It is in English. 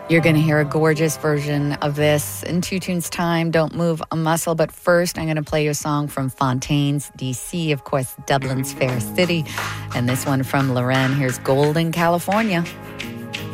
You're going to hear a gorgeous version of this in 2 tunes time. Don't move a muscle. But first, I'm going to play you a song from Fontaines, DC, of course, Dublin's fair city. And this one from Loren. Here's Golden, California.